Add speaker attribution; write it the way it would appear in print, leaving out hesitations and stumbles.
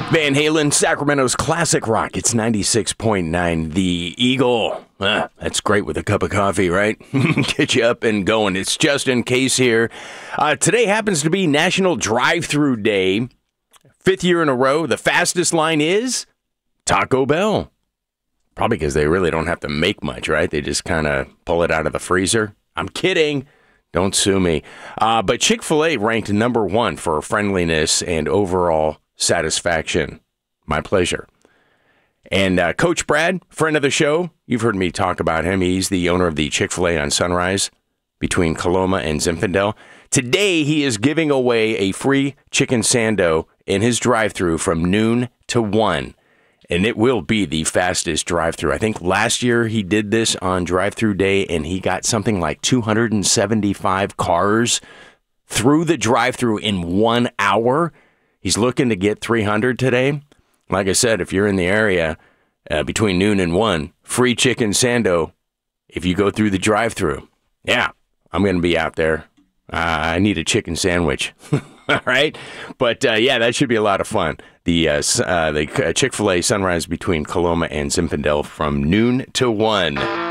Speaker 1: Van Halen, Sacramento's classic rock. It's 96.9 The Eagle. That's great with a cup of coffee, right? Get you up and going. It's just in case here. Today happens to be National Drive-Thru Day. 5th year in a row. The fastest line is Taco Bell. Probably because they really don't have to make much, right? They just kind of pull it out of the freezer. I'm kidding. Don't sue me. But Chick-fil-A ranked number 1 for friendliness and overall satisfaction. My pleasure. And Coach Brad, friend of the show, you've heard me talk about him. He's the owner of the Chick-fil-A on Sunrise between Coloma and Zinfandel. Today, he is giving away a free chicken sando in his drive-thru from noon to 1. And it will be the fastest drive-thru. I think last year he did this on drive-thru day, and he got something like 275 cars through the drive-thru in 1 hour. He's looking to get 300 today. Like I said, if you're in the area between noon and 1, free chicken sando if you go through the drive-thru. Yeah, I'm going to be out there. I need a chicken sandwich. All right? But, yeah, that should be a lot of fun. The Chick-fil-A Sunrise between Coloma and Zinfandel from noon to 1.